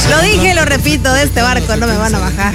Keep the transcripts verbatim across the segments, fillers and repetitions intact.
Lo dije y lo repito, de este barco no me van a bajar.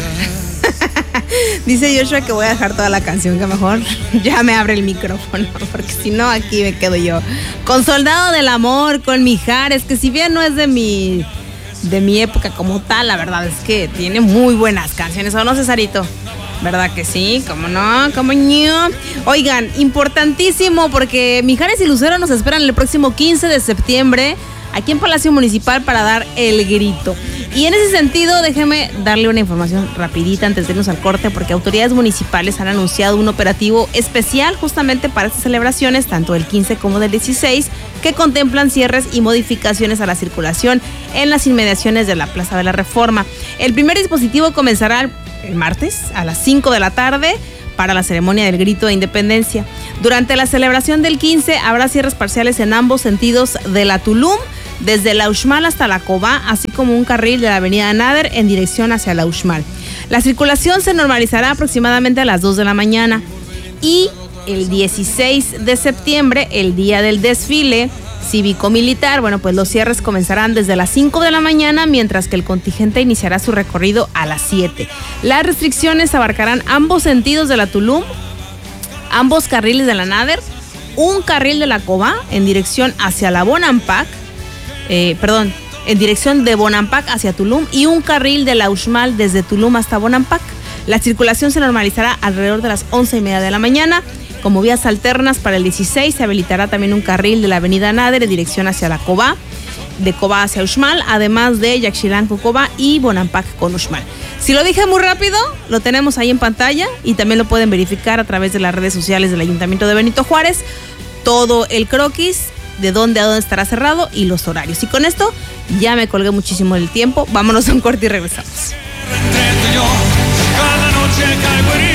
Dice Joshua que voy a dejar toda la canción, que mejor ya me abre el micrófono, porque si no aquí me quedo yo con Soldado del Amor, con Mijares, que si bien no es de mi de mi época como tal, la verdad es que tiene muy buenas canciones, ¿o no, Cesarito? ¿Verdad que sí? ¿Cómo no? ¿Cómo no? Oigan, importantísimo, porque Mijares y Lucero nos esperan el próximo quince de septiembre aquí en Palacio Municipal para dar el grito. Y en ese sentido, déjeme darle una información rapidita antes de irnos al corte, porque autoridades municipales han anunciado un operativo especial justamente para estas celebraciones, tanto del quince como del dieciséis, que contemplan cierres y modificaciones a la circulación en las inmediaciones de la Plaza de la Reforma. El primer dispositivo comenzará el martes a las cinco de la tarde para la ceremonia del grito de independencia. Durante la celebración del quince habrá cierres parciales en ambos sentidos de la Tulum, desde la Uxmal hasta la Cobá, así como un carril de la avenida Nader en dirección hacia la Uxmal. La circulación se normalizará aproximadamente a las dos de la mañana. Y el dieciséis de septiembre, el día del desfile cívico-militar, bueno, pues los cierres comenzarán desde las cinco de la mañana, mientras que el contingente iniciará su recorrido a las siete. Las restricciones abarcarán ambos sentidos de la Tulum, ambos carriles de la Nader, un carril de la Cobá en dirección hacia la Bonampak, Eh, perdón, en dirección de Bonampak hacia Tulum, y un carril de la Uxmal desde Tulum hasta Bonampak. La circulación se normalizará alrededor de las once y media de la mañana. Como vías alternas para el dieciséis se habilitará también un carril de la avenida Nader en dirección hacia la Cobá, de Cobá hacia Uxmal, además de Yaxchilán con Cobá y Bonampak con Uxmal. Si lo dije muy rápido, lo tenemos ahí en pantalla y también lo pueden verificar a través de las redes sociales del Ayuntamiento de Benito Juárez. Todo el croquis, de dónde a dónde estará cerrado y los horarios. Y con esto ya me colgué muchísimo del tiempo. Vámonos a un corte y regresamos. Cada noche caigo en